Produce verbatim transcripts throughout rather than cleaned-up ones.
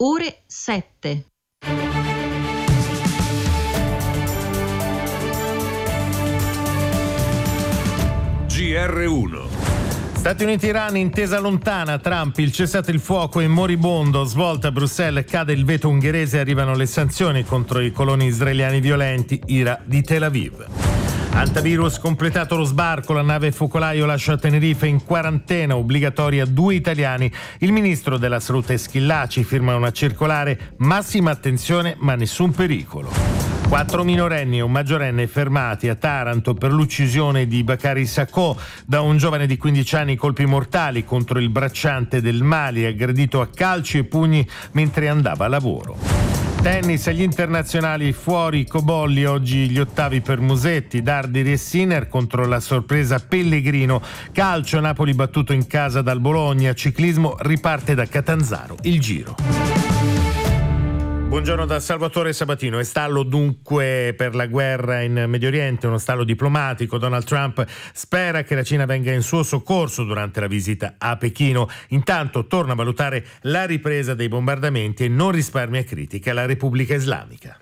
ore sette. G R uno. Stati Uniti-Iran, intesa lontana, Trump, il cessate il fuoco è moribondo, svolta a Bruxelles, cade il veto ungherese, arrivano le sanzioni contro i coloni israeliani violenti, ira di Tel Aviv. Antivirus, completato lo sbarco, la nave focolaio lascia Tenerife in quarantena obbligatoria due italiani. Il ministro della salute Schillaci firma una circolare, massima attenzione ma nessun pericolo. Quattro minorenni e un maggiorenne fermati a Taranto per l'uccisione di Bakari Sacco da un giovane di quindici anni, colpi mortali contro il bracciante del Mali, aggredito a calci e pugni mentre andava a lavoro. Tennis, agli internazionali fuori Cobolli, oggi gli ottavi per Musetti, Darderi e Sinner contro la sorpresa Pellegrino. Calcio, Napoli battuto in casa dal Bologna, ciclismo riparte da Catanzaro, il Giro. Buongiorno da Salvatore Sabatino. È stallo dunque per la guerra in Medio Oriente, uno stallo diplomatico. Donald Trump spera che la Cina venga in suo soccorso durante la visita a Pechino. Intanto torna a valutare la ripresa dei bombardamenti e non risparmia critiche alla Repubblica Islamica.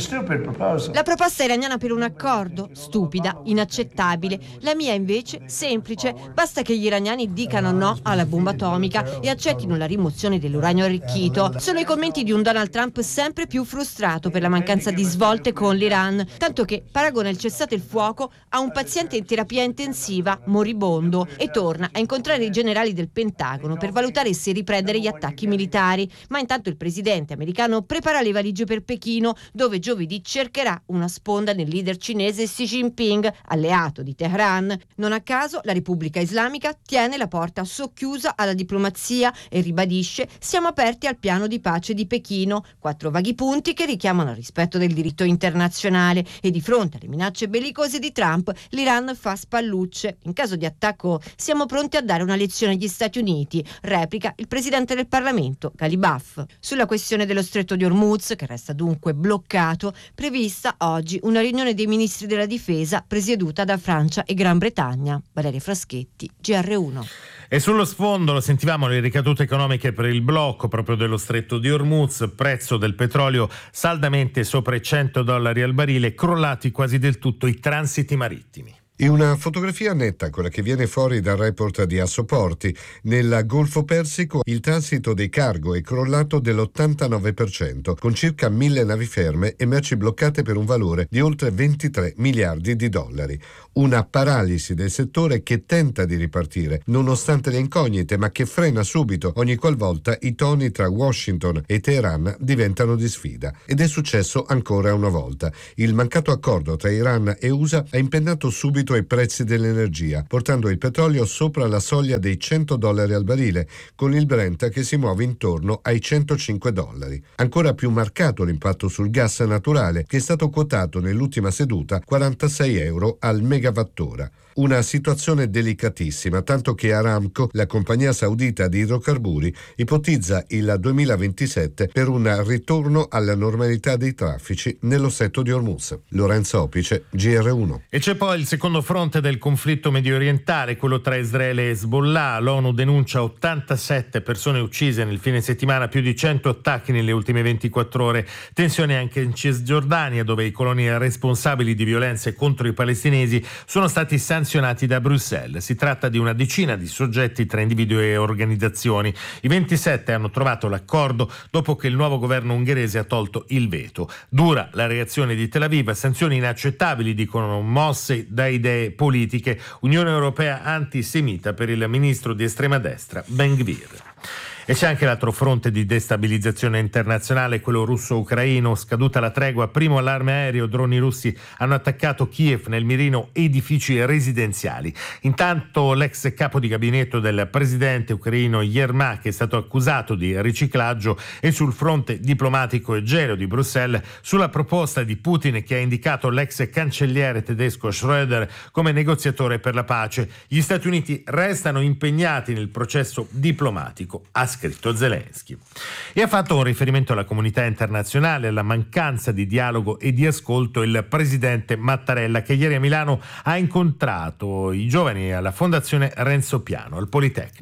La proposta iraniana per un accordo? Stupida, inaccettabile. La mia invece semplice. Basta che gli iraniani dicano no alla bomba atomica e accettino la rimozione dell'uranio arricchito. Sono i commenti di un Donald Trump sempre più frustrato per la mancanza di svolte con l'Iran, tanto che paragona il cessate il fuoco a un paziente in terapia intensiva moribondo e torna a incontrare i generali del Pentagono per valutare se riprendere gli attacchi militari. Ma intanto il presidente americano prepara le valigie per Pechino, dove giovedì cercherà una sponda nel leader cinese Xi Jinping, alleato di Teheran. Non a caso la Repubblica Islamica tiene la porta socchiusa alla diplomazia e ribadisce: siamo aperti al piano di pace di Pechino. Quattro vaghi punti che richiamano al rispetto del diritto internazionale, e di fronte alle minacce bellicose di Trump l'Iran fa spallucce. In caso di attacco siamo pronti a dare una lezione agli Stati Uniti, replica il presidente del Parlamento Ghalibaf. Sulla questione dello stretto di Hormuz, che resta dunque bloccato, prevista oggi una riunione dei ministri della difesa presieduta da Francia e Gran Bretagna. Valeria Fraschetti, G R uno. E sullo sfondo, lo sentivamo, le ricadute economiche per il blocco proprio dello stretto di Hormuz, prezzo del petrolio saldamente sopra i cento dollari al barile, crollati quasi del tutto i transiti marittimi. E una fotografia netta, quella che viene fuori dal report di Assoporti. Nel Golfo Persico il transito dei cargo è crollato dell'ottantanove per cento, con circa mille navi ferme e merci bloccate per un valore di oltre ventitré miliardi di dollari. Una paralisi del settore che tenta di ripartire, nonostante le incognite, ma che frena subito ogni qualvolta i toni tra Washington e Teheran diventano di sfida. Ed è successo ancora una volta. Il mancato accordo tra Iran e U S A ha impennato subito i prezzi dell'energia, portando il petrolio sopra la soglia dei cento dollari al barile, con il Brent che si muove intorno ai centocinque dollari. Ancora più marcato l'impatto sul gas naturale, che è stato quotato nell'ultima seduta quarantasei euro al megawattora. Una situazione delicatissima, tanto che Aramco, la compagnia saudita di idrocarburi, ipotizza il duemilaventisette per un ritorno alla normalità dei traffici nello stretto di Hormuz. Lorenzo Opice, G R uno. E c'è poi il secondo fronte del conflitto medio orientale, quello tra Israele e Hezbollah. L'ONU denuncia ottantasette persone uccise nel fine settimana, più di cento attacchi nelle ultime ventiquattro ore. Tensione anche in Cisgiordania, dove i coloni responsabili di violenze contro i palestinesi sono stati sanzionati da Bruxelles. Si tratta di una decina di soggetti tra individui e organizzazioni. I ventisette hanno trovato l'accordo dopo che il nuovo governo ungherese ha tolto il veto. Dura la reazione di Tel Aviv, sanzioni inaccettabili, dicono, mosse da idee politiche. Unione Europea antisemita per il ministro di estrema destra Ben-Gvir. E c'è anche l'altro fronte di destabilizzazione internazionale, quello russo-ucraino. Scaduta la tregua, primo allarme aereo, droni russi hanno attaccato Kiev, nel mirino edifici residenziali. Intanto l'ex capo di gabinetto del presidente ucraino Yermak è stato accusato di riciclaggio, e sul fronte diplomatico e gelo di Bruxelles sulla proposta di Putin, che ha indicato l'ex cancelliere tedesco Schröder come negoziatore per la pace. Gli Stati Uniti restano impegnati nel processo diplomatico, ha scritto Zelensky. E ha fatto un riferimento alla comunità internazionale, alla mancanza di dialogo e di ascolto, il presidente Mattarella, che ieri a Milano ha incontrato i giovani alla Fondazione Renzo Piano al Politecnico.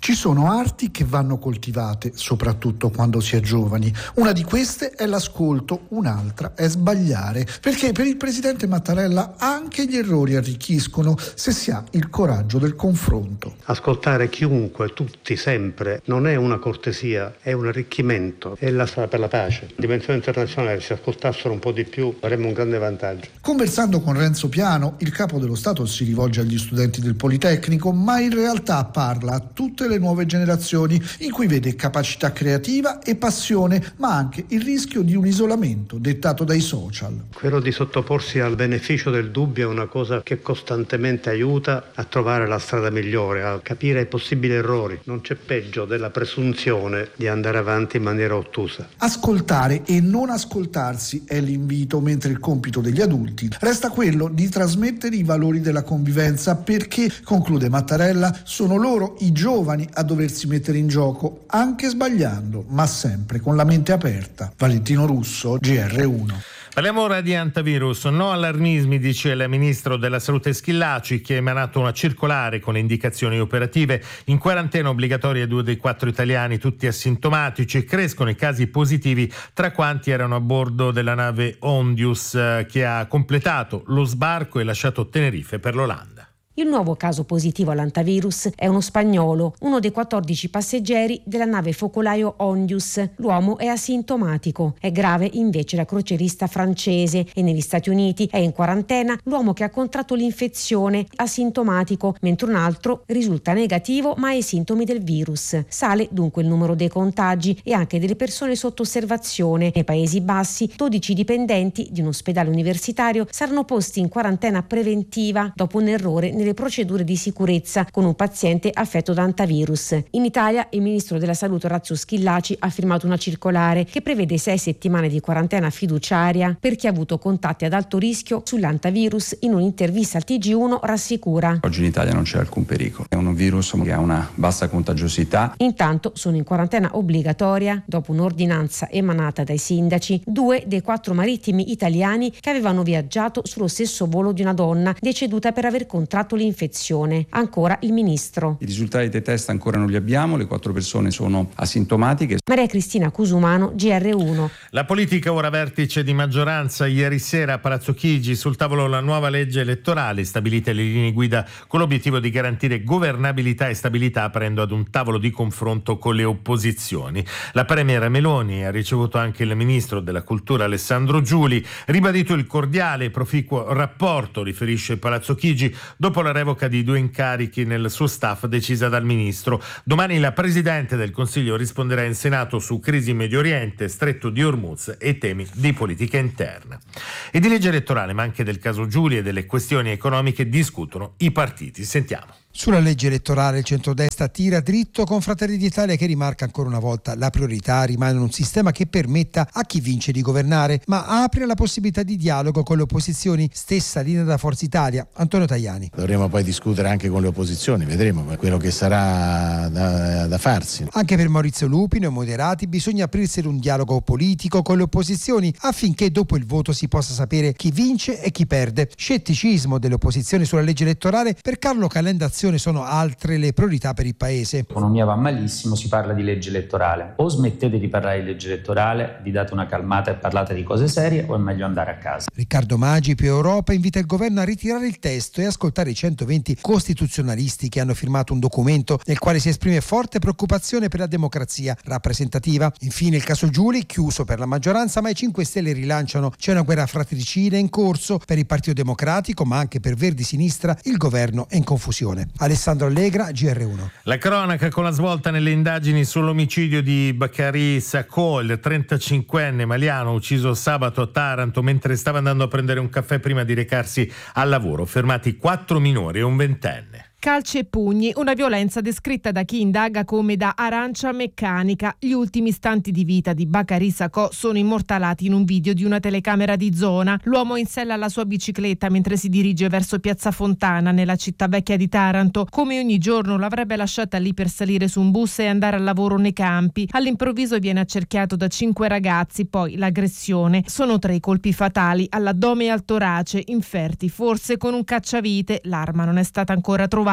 Ci sono arti che vanno coltivate, soprattutto quando si è giovani. Una di queste è l'ascolto, un'altra è sbagliare, perché per il presidente Mattarella anche gli errori arricchiscono se si ha il coraggio del confronto. Ascoltare chiunque, tutti, sempre, non è una cortesia, è un arricchimento, è la strada per la pace. A dimensione internazionale, se ascoltassero un po' di più avremmo un grande vantaggio. Conversando con Renzo Piano, il capo dello Stato si rivolge agli studenti del Politecnico, ma in realtà parla a tutte le nuove generazioni, in cui vede capacità creativa e passione, ma anche il rischio di un isolamento dettato dai social. Quello di sottoporsi al beneficio del dubbio è una cosa che costantemente aiuta a trovare la strada migliore, a capire i possibili errori. Non c'è peggio della presunzione di andare avanti in maniera ottusa. Ascoltare e non ascoltarsi è l'invito, mentre il compito degli adulti resta quello di trasmettere i valori della convivenza, perché, conclude Mattarella, sono loro i giovani a doversi mettere in gioco, anche sbagliando, ma sempre con la mente aperta. Valentino Russo, G R uno. Parliamo ora di antivirus. No allarmismi, dice il ministro della Salute Schillaci, che ha emanato una circolare con le indicazioni operative. In quarantena obbligatoria due dei quattro italiani, tutti asintomatici. Crescono i casi positivi tra quanti erano a bordo della nave Ondius, che ha completato lo sbarco e lasciato Tenerife per l'Olanda. Il nuovo caso positivo all'antivirus è uno spagnolo, uno dei quattordici passeggeri della nave focolaio Ondius. L'uomo è asintomatico. È grave invece la crocierista francese e negli Stati Uniti è in quarantena l'uomo che ha contratto l'infezione, asintomatico, mentre un altro risulta negativo ma ha i sintomi del virus. Sale dunque il numero dei contagi e anche delle persone sotto osservazione. Nei Paesi Bassi dodici dipendenti di un ospedale universitario saranno posti in quarantena preventiva dopo un errore nel le procedure di sicurezza con un paziente affetto da antivirus. In Italia il ministro della Salute Orazio Schillaci ha firmato una circolare che prevede sei settimane di quarantena fiduciaria per chi ha avuto contatti ad alto rischio sull'antivirus. In un'intervista al T G uno rassicura: oggi in Italia non c'è alcun pericolo, è un virus che ha una bassa contagiosità. Intanto sono in quarantena obbligatoria, dopo un'ordinanza emanata dai sindaci, due dei quattro marittimi italiani che avevano viaggiato sullo stesso volo di una donna deceduta per aver contratto l'infezione. Ancora il ministro. I risultati dei test ancora non li abbiamo, le quattro persone sono asintomatiche. Maria Cristina Cusumano, G R uno. La politica ora vertice di maggioranza. Ieri sera a Palazzo Chigi sul tavolo la nuova legge elettorale, stabilite le linee guida con l'obiettivo di garantire governabilità e stabilità, aprendo ad un tavolo di confronto con le opposizioni. La premier Meloni ha ricevuto anche il ministro della cultura Alessandro Giuli, ribadito il cordiale e proficuo rapporto, riferisce Palazzo Chigi, dopo la revoca di due incarichi nel suo staff decisa dal ministro. Domani la Presidente del Consiglio risponderà in Senato su crisi in Medio Oriente, Stretto di Hormuz e temi di politica interna. E di legge elettorale, ma anche del caso Giuli e delle questioni economiche discutono i partiti. Sentiamo. Sulla legge elettorale il centrodestra tira dritto con Fratelli d'Italia, che rimarca ancora una volta la priorità rimane un sistema che permetta a chi vince di governare, ma apre la possibilità di dialogo con le opposizioni, stessa linea da Forza Italia. Antonio Tajani. Dovremo poi discutere anche con le opposizioni, vedremo quello che sarà da, da farsi. Anche per Maurizio Lupino e moderati bisogna aprirsi ad un dialogo politico con le opposizioni affinché dopo il voto si possa sapere chi vince e chi perde. Scetticismo delle opposizioni sulla legge elettorale. Per Carlo Calenda sono altre le priorità per il paese. L'economia va malissimo, si parla di legge elettorale. O smettete di parlare di legge elettorale, vi date una calmata e parlate di cose serie, o è meglio andare a casa. Riccardo Maggi, più Europa, invita il governo a ritirare il testo e ascoltare i centoventi costituzionalisti che hanno firmato un documento nel quale si esprime forte preoccupazione per la democrazia rappresentativa. Infine il caso Giuli, chiuso per la maggioranza, ma i cinque Stelle rilanciano. C'è una guerra fratricida in corso per il Partito Democratico, ma anche per Verdi Sinistra. Il governo è in confusione. Alessandro Allegra, G R uno. La cronaca con la svolta nelle indagini sull'omicidio di Bakary Sacco, il trentacinquenne maliano ucciso sabato a Taranto mentre stava andando a prendere un caffè prima di recarsi al lavoro. Fermati quattro minori e un ventenne. Calci e pugni, una violenza descritta da chi indaga come da arancia meccanica. Gli ultimi istanti di vita di Bakary Sacco sono immortalati in un video di una telecamera di zona. L'uomo in sella alla sua bicicletta mentre si dirige verso Piazza Fontana, nella città vecchia di Taranto. Come ogni giorno l'avrebbe lasciata lì per salire su un bus e andare al lavoro nei campi. All'improvviso viene accerchiato da cinque ragazzi, poi l'aggressione. Sono tre i colpi fatali all'addome e al torace, inferti forse con un cacciavite. L'arma non è stata ancora trovata.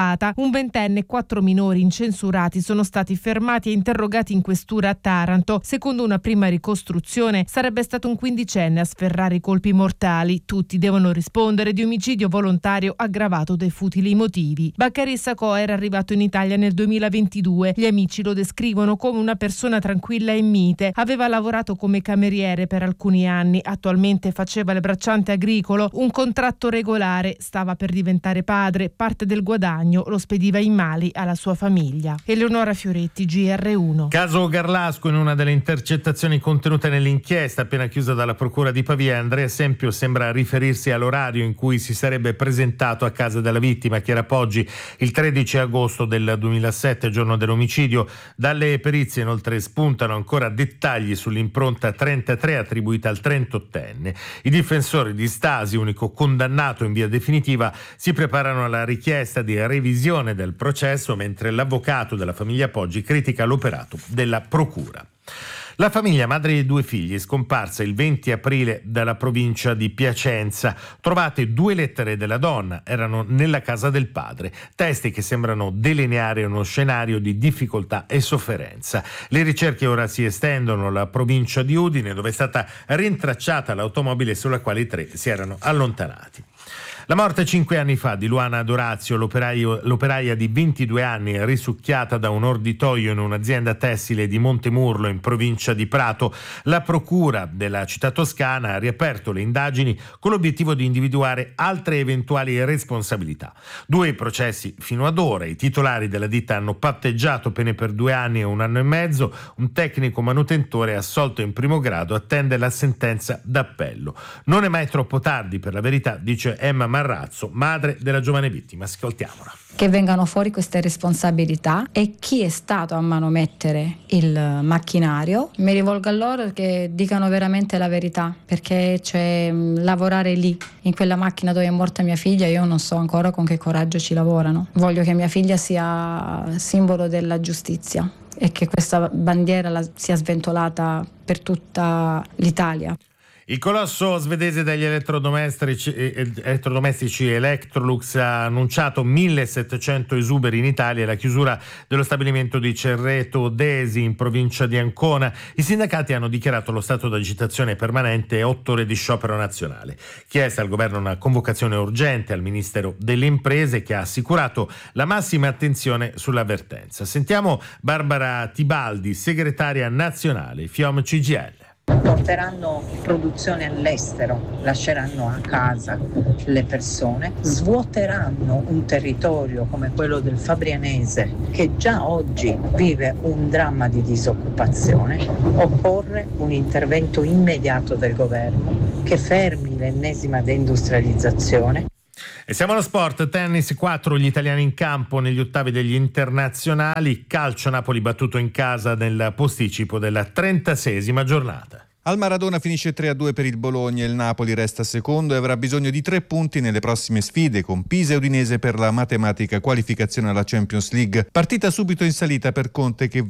trovata. Un ventenne e quattro minori incensurati sono stati fermati e interrogati in questura a Taranto. Secondo una prima ricostruzione sarebbe stato un quindicenne a sferrare i colpi mortali. Tutti devono rispondere di omicidio volontario aggravato dai futili motivi. Bakary Sakho era arrivato in Italia nel duemilaventidue. Gli amici lo descrivono come una persona tranquilla e mite. Aveva lavorato come cameriere per alcuni anni, attualmente faceva il bracciante agricolo, un contratto regolare, stava per diventare padre, parte del guadagno lo spediva in Mali alla sua famiglia. Eleonora Fioretti, G R uno. Caso Garlasco. In una delle intercettazioni contenute nell'inchiesta appena chiusa dalla procura di Pavia, Andrea Sempio sembra riferirsi all'orario in cui si sarebbe presentato a casa della vittima, Chiara Poggi, il tredici agosto del duemilasette, giorno dell'omicidio. Dalle perizie inoltre spuntano ancora dettagli sull'impronta trentatré attribuita al trentottenne. I difensori di Stasi, unico condannato in via definitiva, si preparano alla richiesta di revisione del processo, mentre l'avvocato della famiglia Poggi critica l'operato della procura. La famiglia, madre di due figli, è scomparsa il venti aprile dalla provincia di Piacenza. Trovate due lettere della donna, erano nella casa del padre, testi che sembrano delineare uno scenario di difficoltà e sofferenza. Le ricerche ora si estendono alla provincia di Udine, dove è stata rintracciata l'automobile sulla quale i tre si erano allontanati. La morte cinque anni fa di Luana Dorazio, l'operaio, l'operaia di ventidue anni risucchiata da un orditoio in un'azienda tessile di Montemurlo in provincia di Prato. La procura della città toscana ha riaperto le indagini con l'obiettivo di individuare altre eventuali responsabilità. Due processi fino ad ora. I titolari della ditta hanno patteggiato pene per due anni e un anno e mezzo. Un tecnico manutentore assolto in primo grado attende la sentenza d'appello. Non è mai troppo tardi, per la verità, dice Emma Marrazzo, madre della giovane vittima. Ascoltiamola. Che vengano fuori queste responsabilità e chi è stato a manomettere il macchinario. Mi rivolgo a loro che dicano veramente la verità, perché cioè, lavorare lì, in quella macchina dove è morta mia figlia, io non so ancora con che coraggio ci lavorano. Voglio che mia figlia sia simbolo della giustizia e che questa bandiera la, sia sventolata per tutta l'Italia. Il colosso svedese degli elettrodomestici, elettrodomestici Electrolux ha annunciato millesettecento esuberi in Italia e la chiusura dello stabilimento di Cerreto Desi in provincia di Ancona. I sindacati hanno dichiarato lo stato d'agitazione permanente e otto ore di sciopero nazionale. Chiesta al governo una convocazione urgente al Ministero delle Imprese, che ha assicurato la massima attenzione sull'avvertenza. Sentiamo Barbara Tibaldi, segretaria nazionale FIOM C G I L. Porteranno produzione all'estero, lasceranno a casa le persone, svuoteranno un territorio come quello del Fabrianese che già oggi vive un dramma di disoccupazione. Occorre un intervento immediato del governo che fermi l'ennesima deindustrializzazione. E siamo allo sport. Tennis, quattro gli italiani in campo negli ottavi degli internazionali. Calcio, Napoli battuto in casa nel posticipo della trentaseiesima giornata. Al Maradona finisce tre a due per il Bologna, il Napoli resta secondo e avrà bisogno di tre punti nelle prossime sfide con Pisa e Udinese per la matematica qualificazione alla Champions League. Partita subito in salita per Conte, che